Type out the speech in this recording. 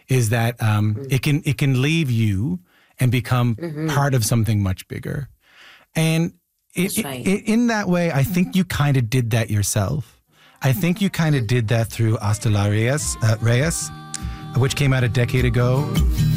is that it can leave you and become part of something much bigger. And in that way, I think you kind of did that yourself. I think you kind of did that through Hasta la Reyes, which came out a decade ago.